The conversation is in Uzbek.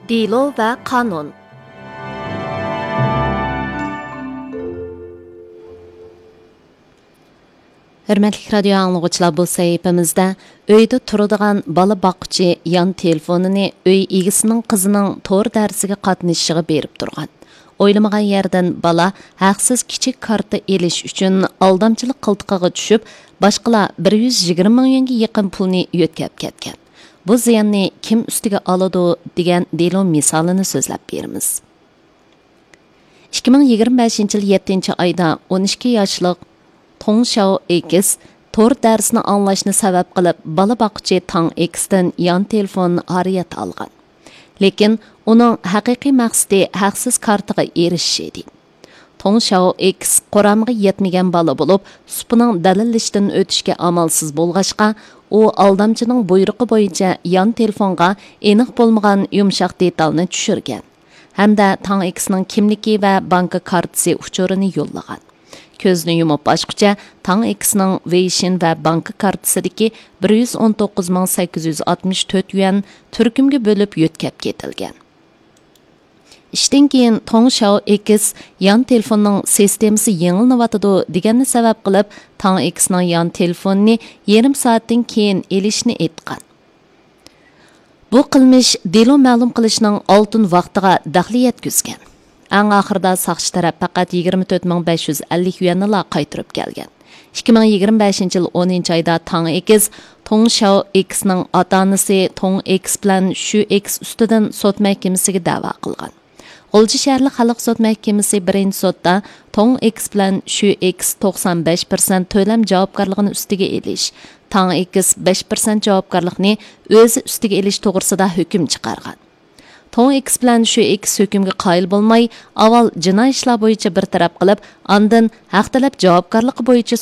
Delo va qonun. Hürmetlik radio anlıqçılar, bu sahifamizda uyda turadigan bola boqquchi yon telefonini uy egisining qizining to'r darsiga qatnashishiga berib turgan. O'ylamagan yerdan bola haqsiz kichik karta elish uchun aldamchilik qiltiqiga tushib, boshqalar 120 millionga yaqin pulni yo'tkab ketgan. Bu ziyonni kim ustiga oladi degan delo misolini so'zlab beramiz. 2025-yil 7-oyda 12 yoshli Tong Xiao X to'r darsini anglashni sabab qilib bola boqquchi Tang X'dan yon telefonni ariyat olgan. Lekin uning haqiqiy maqsadi haqsiz kartaga erishish edi. Tong Xiao X qo'ramiga yetmagan bola bo'lib, supining dalillashdan o'tishga amalsiz bo'lg'achqa, u aldamchining buyrug'i bo'yicha yon telefonga aniq bo'lmagan yumshoq detalni tushirgan. Hamda Tang X'ning kimligi va banka kartasi uchurini yo'llagan. Ko'zni yumib ochqucha Tang X'ning Weixin va banka kartasidagi 119.864 yuan turkumga bo'lib yo'tkab ketilgan. Ishdan keyin Tong Xiao X yon telefonning sistemasi yengilnayotidi deganni sabab qilib Tang X'ning yon telefonini yarim soatdan keyin elishni aytgan. Bu qilmish delo ma'lum qilishning oltin vaqtiga daxli yetkazgan. Ang oxirida saqchi taraf faqat 24.550 yuanni qaytarib kelgan. 2025-yil 10-oyda Tang X Tong Xiao X'ning ota-onasi Tong X bilan shu X ustidan sud mahkamasiga da'vo qilgan. G'ulji shaharlik xalq sud mahkamasi birinchi sudda Tong X bilan shu X 95% to'lam javobgarligini ustiga elish, Tang X 5% javobgarlikni o'zi ustiga elish to'g'risida hukm chiqargan. Tong X bilan shu X hukmga qoyil bo'lmay, avval jinoiy ishlar bo'yicha bir taraf qilib, ondan haq talab javobgarligi bo'yicha